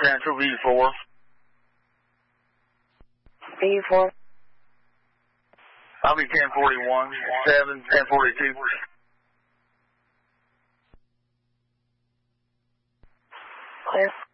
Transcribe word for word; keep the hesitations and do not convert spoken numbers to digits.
Central V four. V four. I'll be ten forty-one, seven, ten forty-two. Clear.